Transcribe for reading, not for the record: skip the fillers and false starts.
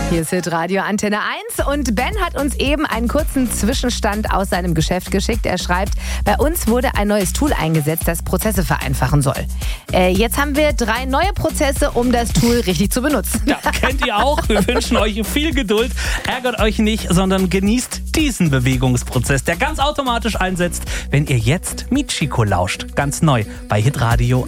Hier ist Hitradio Antenne 1 und Ben hat uns eben einen kurzen Zwischenstand aus seinem Geschäft geschickt. Er schreibt, bei uns wurde ein neues Tool eingesetzt, das Prozesse vereinfachen soll. Jetzt haben wir 3 neue Prozesse, um das Tool richtig zu benutzen. Ja, kennt ihr auch. Wir wünschen euch viel Geduld. Ärgert euch nicht, sondern genießt diesen Bewegungsprozess, der ganz automatisch einsetzt, wenn ihr jetzt Michiko lauscht. Ganz neu bei Hitradio